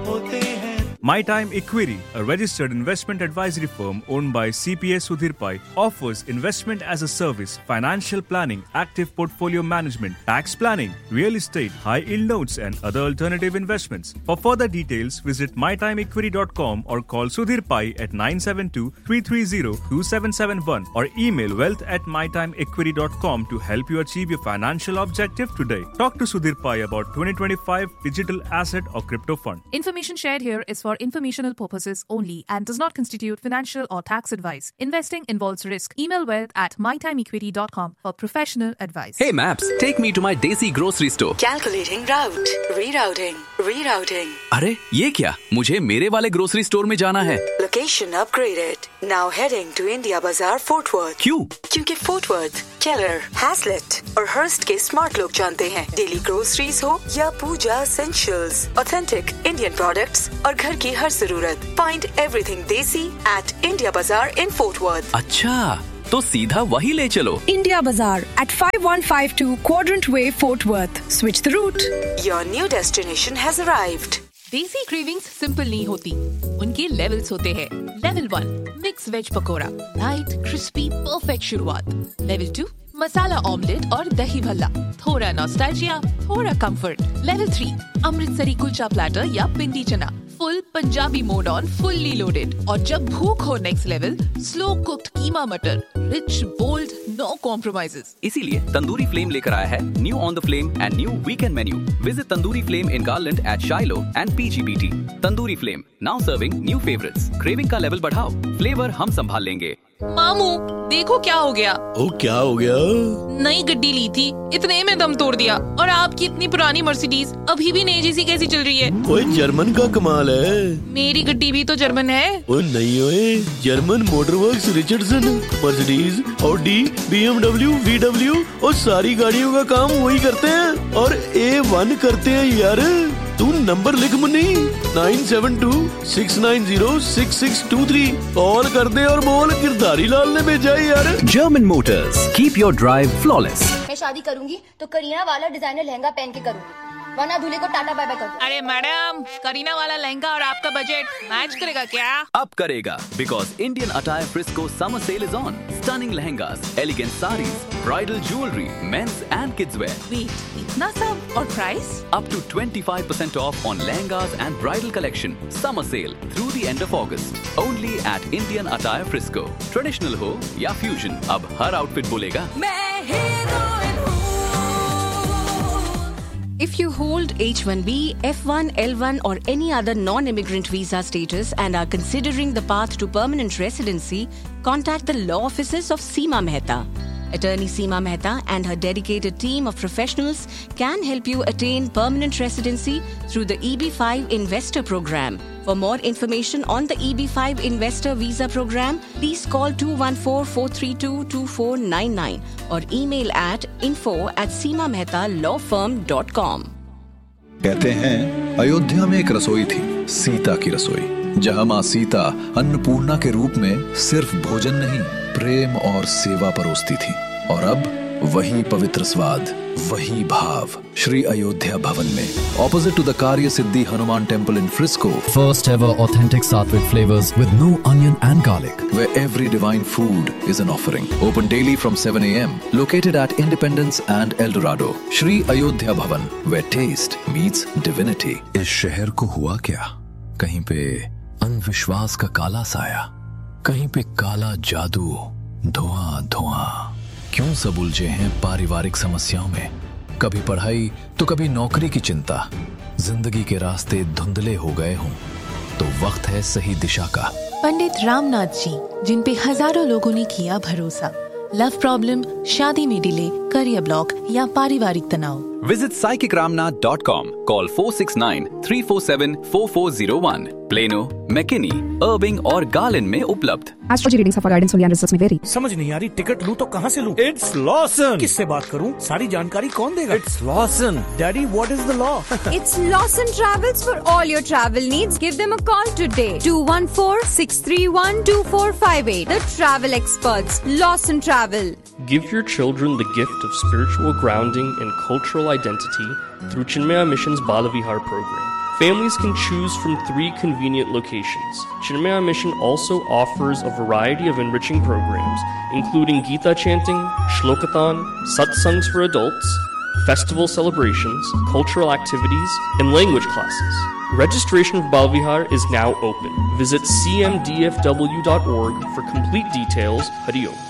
होते हैं। My Time Equity, a registered investment advisory firm owned by CPA Sudhir Pai, offers investment as a service, financial planning, active portfolio management, tax planning, real estate, high-yield notes and other alternative investments. For further details, visit mytimeequity.com or call Sudhir Pai at 972-330-2771 or email wealth@mytimeequity.com to help you achieve your financial objective today. Talk to Sudhir Pai about 2025 digital asset or crypto fund. Information shared here is for informational purposes only and does not constitute financial or tax advice. Investing involves risk. Email wealth@mytimeequity.com for professional advice. Hey Maps, take me to my Desi grocery store. Calculating route. Rerouting. अरे ये क्या? मुझे मेरे वाले grocery store में जाना है. Location upgraded. Now heading to India Bazaar, Fort Worth. क्यों? क्योंकि Fort Worth, Keller, Hazlitt और Hearst के स्मार्ट लोग जानते हैं. डेली ग्रोसरीज हो या पूजा essentials, authentic Indian products और घर की हर जरूरत. Find everything Desi at India Bazaar in Fort Worth. अच्छा, तो सीधा वही ले चलो. India Bazaar at 5152 Quadrant Way, Fort Worth. Switch the route. Your new destination has arrived. देसी क्रेविंग्स सिंपल नहीं होती, उनके लेवल्स होते हैं. Level 1 mix veg pakora, light crispy perfect शुरुआत. लेवल 2 मसाला ऑमलेट और दही भल्ला, थोड़ा नॉस्टैल्जिया, थोड़ा comfort. Level 3 Amritsari kulcha platter या पिंडी चना, full Punjabi mode on, fully loaded. और जब भूख हो नेक्स्ट लेवल, स्लो कुक्ड कीमा मटर, रिच बोल्ड, नो कॉम्प्रोमाइजेस. इसीलिए तंदूरी फ्लेम लेकर आया है new on the flame and new weekend menu. Visit tandoori flame in garland eight Shiloh and PGBT. Tandoori flame now serving new favourites. Craving का level बढ़ाओ, flavour हम संभाल लेंगे. मामू देखो क्या हो गया. ओ क्या हो गया? नई गड्डी ली थी, इतने में दम तोड़ दिया. और आपकी इतनी पुरानी मर्सिडीज अभी भी नई जैसी कैसी चल रही है? ओए जर्मन का कमाल है. मेरी गड्डी भी तो जर्मन है. ओ नहीं ओए, German मोटरवर्क्स, Richardson, Mercedes, Audi, BMW, VW और सारी गाड़ियों का काम वही करते हैं और A1 करते हैं यार. तू नंबर लिख मुन्नी 9726906623. कॉल कर दे और बोल गिरधारी लाल ने भेजा है यार. German Motors, keep your drive flawless. मैं शादी करूंगी तो करीना वाला डिजाइनर लहंगा पहन के करूंगी, वरना दूल्हे को टाटा बाय बाय कर दो. अरे मैडम, करीना वाला लहंगा और आपका बजट मैच करेगा क्या? अब करेगा, because Indian Attire Frisco summer sale is on. Stunning lehengas, elegant sarees, bridal jewelry, men's and kids wear. Wait, इतना सब और price? Up to 25% off on lehengas and bridal collection. Summer sale through the end of August. Only at Indian Attire Frisco. Traditional हो या fusion, अब हर outfit बोलेगा मैं heroine हूँ. If you hold H-1B, F-1, L-1 or any other non-immigrant visa status and are considering the path to permanent residency, contact the law offices of Seema Mehta. Attorney Seema Mehta and her dedicated team of professionals can help you attain permanent residency through the EB-5 Investor Program. For more information on the EB-5 Investor Visa Program, please call 214-432-2499 or email at info@seemamehtalaw.com. कहते हैं अयोध्या में एक रसोई थी, सीता की रसोई, जहां मां सीता अन्नपूर्णा के रूप में सिर्फ भोजन नहीं, प्रेम और सेवा परोसती थी. और अब वही पवित्र स्वाद, वही भाव श्री अयोध्या भवन में, opposite to the Karya Siddhi Hanuman Temple in Frisco. First ever authentic Sattvic flavors with no onion and garlic. Where every divine food is an offering. Open daily from 7 a.m. Located at Independence and El Dorado. Shri Ayodhya Bhavan, where taste meets divinity. इस शहर को हुआ क्या? कहीं पे अंधविश्वास का काला साया, कहीं पे काला जादू, धुआं धुआं. क्यों सब उलझे हैं पारिवारिक समस्याओं में? कभी पढ़ाई तो कभी नौकरी की चिंता. जिंदगी के रास्ते धुंधले हो गए हों तो वक्त है सही दिशा का. पंडित रामनाथ जी, जिन पे हजारों लोगों ने किया भरोसा. लव प्रॉब्लम, शादी में डिले, करियर ब्लॉक या पारिवारिक तनाव. Visit psychicramnath.com. Call 469-347-4401. Plano, McKinney, Irving और Garland में उपलब्ध. Astrology readings for guidance only and results may vary. समझ नहीं आ रही, टिकट लूं तो कहाँ से लूं? It's Lawson. किससे बात करूं? सारी जानकारी कौन देगा? It's Lawson. Daddy, what is the law? It's Lawson Travels for all your travel needs. Give them a call today. 214-631-2458. The travel experts. Lawson Travel. Give your children the gift of spiritual grounding and cultural identity through Chinmaya Mission's Balavihar program. Families can choose from 3 convenient locations. Chinmaya Mission also offers a variety of enriching programs, including Gita chanting, Shlokathon, satsangs for adults, festival celebrations, cultural activities, and language classes. Registration of Bal Vihar is now open. Visit cmdfw.org for complete details. Hari Om.